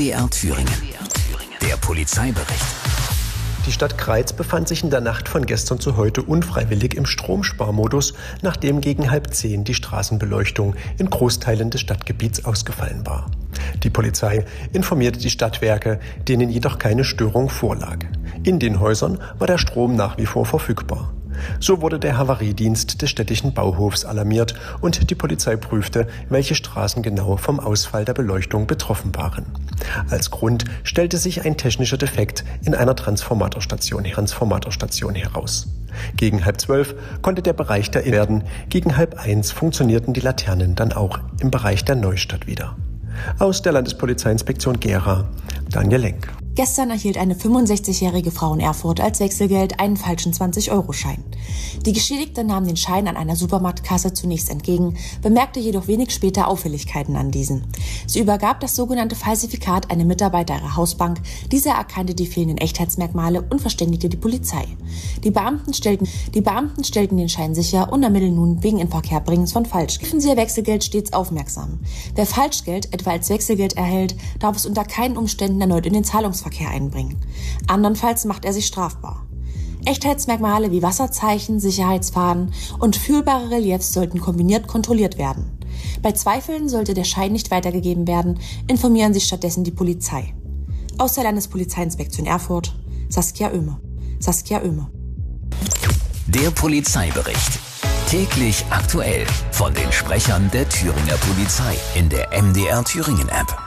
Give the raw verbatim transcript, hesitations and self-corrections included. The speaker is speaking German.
D R Thüringen. Der Polizeibericht. Die Stadt Greiz befand sich in der Nacht von gestern zu heute unfreiwillig im Stromsparmodus, nachdem gegen halb zehn die Straßenbeleuchtung in Großteilen des Stadtgebiets ausgefallen war. Die Polizei informierte die Stadtwerke, denen jedoch keine Störung vorlag. In den Häusern war der Strom nach wie vor verfügbar. So wurde der Havariedienst des städtischen Bauhofs alarmiert und die Polizei prüfte, welche Straßen genau vom Ausfall der Beleuchtung betroffen waren. Als Grund stellte sich ein technischer Defekt in einer Transformatorstation, Transformatorstation heraus. Gegen halb zwölf konnte der Bereich der werden, gegen halb eins funktionierten die Laternen dann auch im Bereich der Neustadt wieder. Aus der Landespolizeiinspektion Gera, Daniel Lenk. Gestern erhielt eine fünfundsechzigjährige Frau in Erfurt als Wechselgeld einen falschen zwanzig-Euro-Schein. Die Geschädigte nahm den Schein an einer Supermarktkasse zunächst entgegen, bemerkte jedoch wenig später Auffälligkeiten an diesen. Sie übergab das sogenannte Falsifikat einem Mitarbeiter ihrer Hausbank. Dieser erkannte die fehlenden Echtheitsmerkmale und verständigte die Polizei. Die Beamten stellten, die Beamten stellten den Schein sicher und ermitteln nun wegen Inverkehrbringens von Falschgeld. Prüfen Sie Ihr Wechselgeld stets aufmerksam. Wer Falschgeld etwa als Wechselgeld erhält, darf es unter keinen Umständen erneut in den Zahlungsverkehr Verkehr einbringen. Andernfalls macht er sich strafbar. Echtheitsmerkmale wie Wasserzeichen, Sicherheitsfahnen und fühlbare Reliefs sollten kombiniert kontrolliert werden. Bei Zweifeln sollte der Schein nicht weitergegeben werden, informieren Sie stattdessen die Polizei. Aus der Landespolizeiinspektion Erfurt, Saskia Oehme. Saskia Oehme. Der Polizeibericht. Täglich aktuell von den Sprechern der Thüringer Polizei in der M D R Thüringen App.